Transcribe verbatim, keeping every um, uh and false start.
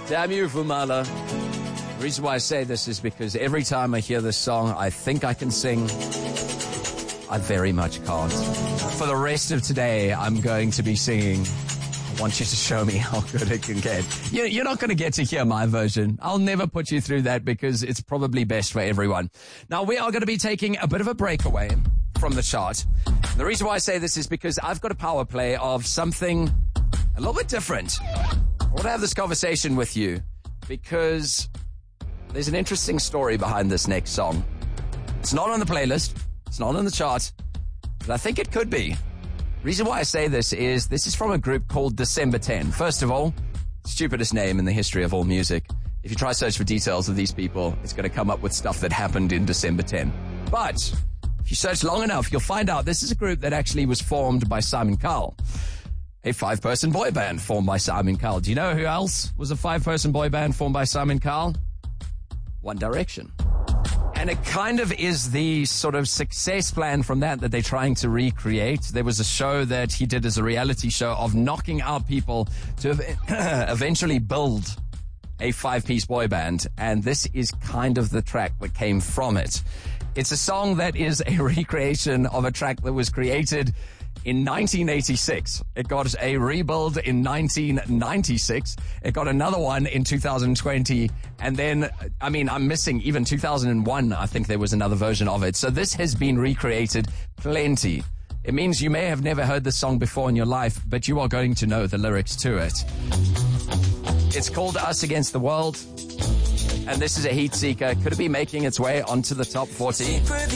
Damn you, Vumala. The reason why I say this is because every time I hear this song, I think I can sing. I very much can't. For the rest of today, I'm going to be singing. I want you to show me how good it can get. You're not going to get to hear my version. I'll never put you through that because it's probably best for everyone. Now, we are going to be taking a bit of a breakaway from the chart. The reason why I say this is because I've got a power play of something a little bit different. I want to have this conversation with you because there's an interesting story behind this next song. It's not on the playlist. It's not on the chart. But I think it could be. The reason why I say this is this is from a group called December ten. First of all, stupidest name in the history of all music. If you try to search for details of these people, it's going to come up with stuff that happened in December ten. But if you search long enough, you'll find out this is a group that actually was formed by Simon Cowell. A five-person boy band formed by Simon Cowell. Do you know who else was a five-person boy band formed by Simon Cowell? One Direction. And it kind of is the sort of success plan from that that they're trying to recreate. There was a show that he did as a reality show of knocking out people to eventually build a five-piece boy band. And this is kind of the track that came from it. It's a song that is a recreation of a track that was created in nineteen eighty-six. It got a rebuild in nineteen ninety-six. It got another one in two thousand twenty. And then, I mean, I'm missing even two thousand one. I think there was another version of it. So this has been recreated plenty. It means you may have never heard this song before in your life, but you are going to know the lyrics to it. It's called Us Against the World. And this is a heat seeker. Could it be making its way onto the top forty?